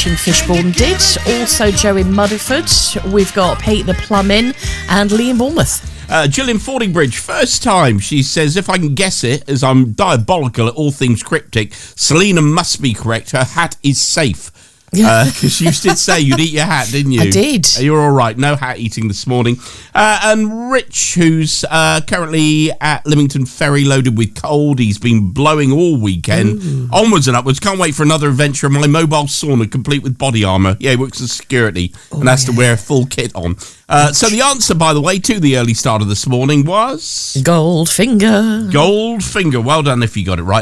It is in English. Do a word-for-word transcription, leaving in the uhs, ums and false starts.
watching Fishbourne did. Also Joe in Mudderford. We've got Pete the Plum-in and Lee in Bournemouth. Uh, Jill in Fordingbridge, first time. She says, if I can guess it, as I'm diabolical at all things cryptic, Selena must be correct. Her hat is safe. Because uh, you did say you'd eat your hat, didn't you? I did. You're all right. No hat eating this morning. Uh, and Rich, who's uh, currently at Lymington Ferry loaded with cold. He's been blowing all weekend. Ooh. Onwards and upwards. Can't wait for another adventure in my mobile sauna, complete with body armour. Yeah, he works as security oh, and has yeah. to wear a full kit on. Uh, so the answer, by the way, to the early start of this morning was... Goldfinger. Goldfinger. Well done if you got it right.